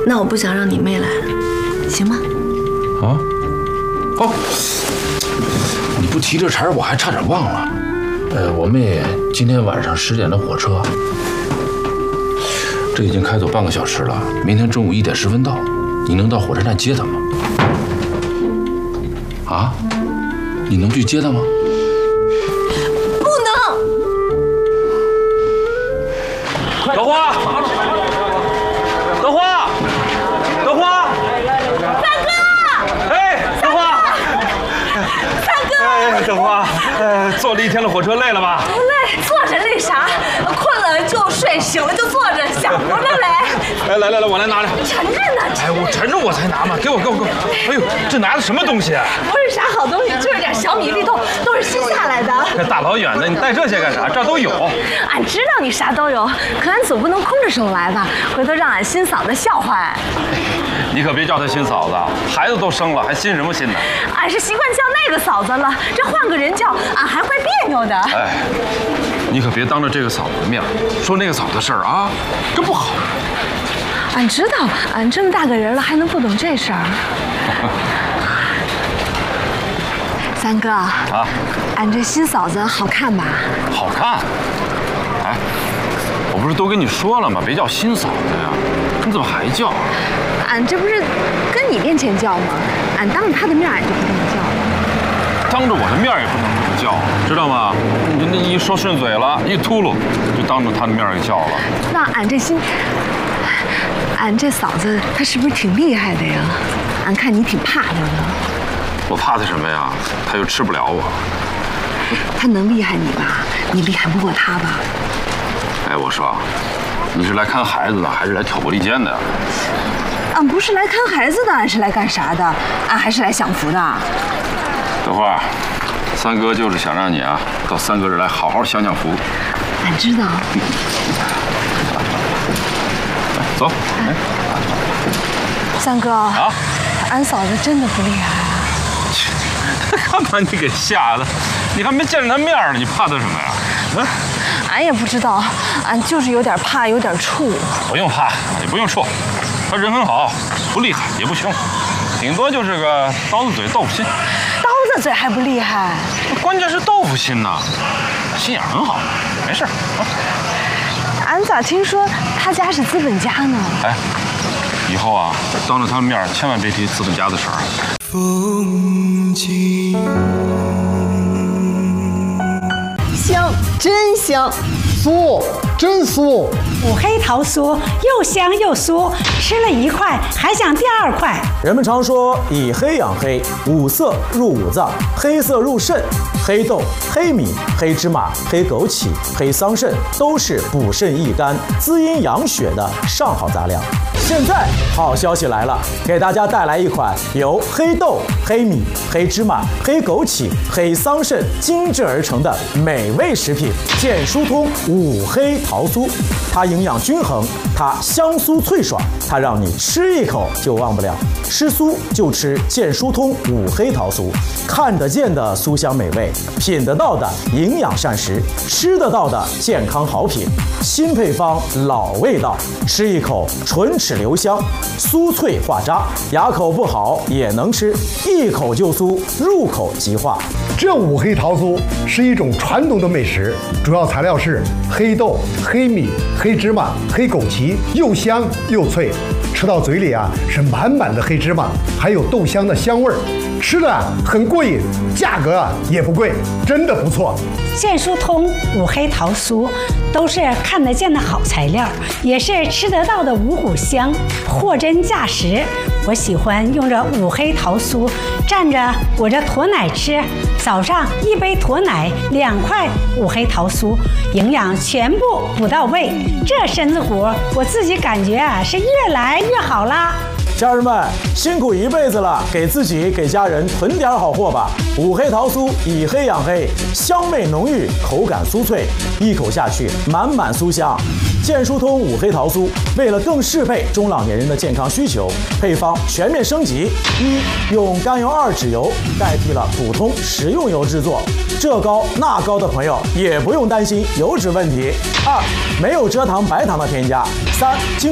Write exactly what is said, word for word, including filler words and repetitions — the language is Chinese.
那我不想让你妹来，行吗？ 啊？哦，你不提这茬我还差点忘了。呃，我妹今天晚上十点的火车，这已经开走半个小时了，明天中午一点十分到，你能到火车站接她吗？啊？你能去接她吗？ 不能。 德华，德华，德华， 三哥！ 哎，德华， 三哥！ 哎，德华，哎，坐了一天的火车累了吧？ 不累，坐着累啥？困了就睡，醒了就坐着，想不着嘞。 哎，来来来，我来拿着。 沉着呢。 哎，我沉着我才拿嘛，给我给我给我。哎呦，这拿的什么东西啊？ 不是啥好东西，就是点小米粒豆，都是新下来的。 这大老远的，你带这些干啥？这儿都有。 俺知道你啥都有，可俺总不能空着手来吧？回头让俺新嫂子笑话俺。 你可别叫她新嫂子，孩子都生了，还新什么新呢？ 俺是习惯叫那个嫂子了，这换个人叫，俺还会别扭的。 哎，你可别当着这个嫂子的面说那个嫂子的事儿啊，这不好。 俺知道，俺这么大个人了，还能不懂这事儿？三哥啊，俺这新嫂子好看吧？ 好看。哎，我不是都跟你说了吗？别叫新嫂子呀，你怎么还叫啊？ 俺这不是跟你面前叫吗？俺当着她的面俺就不这么叫了。 当着我的面也不能这么叫，知道吗？你那一说顺嘴了，一秃噜，就当着她的面给叫了。 那俺这新，俺这嫂子她是不是挺厉害的呀？俺看你挺怕她的。 我怕她什么呀？她又吃不了我。 她能厉害你吧？你厉害不过她吧？ 哎，我说，你是来看孩子的，还是来挑拨离间的呀？ 俺不是来看孩子的，俺是来干啥的？俺还是来享福的。 德华，三哥就是想让你啊，到三哥这儿来好好享享福。 俺知道。 来，走。哎， 三哥啊，俺嫂子真的不厉害啊。 看把你给吓的，你还没见着他面呢，你怕他什么呀？嗯， 俺也不知道，俺就是有点怕，有点怵。 不用怕，也不用怵，他人很好，不厉害也不凶，顶多就是个刀子嘴豆腐心。 刀子嘴还不厉害？ 关键是豆腐心呐，心眼很好，没事啊。 俺咋听说他家是资本家呢？ 哎，以后啊，当着他们面千万别提资本家的事儿。风景香，真香，酥，真酥。 五黑桃酥又香又酥，吃了一块还想第二块。 人们常说以黑养黑，五色入五脏，黑色入肾。黑豆、黑米、黑芝麻、黑枸杞、黑桑葚都是补肾益肝、滋阴养血的上好杂粮。现在好消息来了，给大家带来一款由黑豆、黑米、黑芝麻、黑枸杞、黑桑葚精制而成的美味食品——健疏通五黑桃酥。它营养均衡，它香酥脆爽，它让你吃一口就忘不了。吃酥就吃健疏通五黑桃酥，看得见的酥香美味，品得到的营养膳食，吃得到的健康好品。新配方，老味道，吃一口唇齿留香，酥脆化渣，牙口不好也能吃，一口就酥，入口即化。 这五黑桃酥是一种传统的美食，主要材料是黑豆、黑米、黑芝麻、黑枸杞，又香又脆，吃到嘴里啊是满满的黑芝麻，还有豆香的香味儿，吃的很过瘾，价格啊也不贵，真的不错。 健疏通五黑桃酥都是看得见的好材料，也是吃得到的五谷香，货真价实。我喜欢用这五黑桃酥蘸着我这驼奶吃，早上一杯驼奶，两块五黑桃酥，营养全部补到位，这身子骨我自己感觉啊是越来越好啦。 家人们辛苦一辈子了，给自己给家人囤点好货吧。五黑桃酥以黑养黑，香味浓郁，口感酥脆，一口下去满满酥香。健疏通五黑桃酥为了更适配中老年人的健康需求，配方全面升级：一、用甘油二酯油代替了普通食用油制作，这高那高的朋友也不用担心油脂问题；二、没有蔗糖白糖的添加；三、经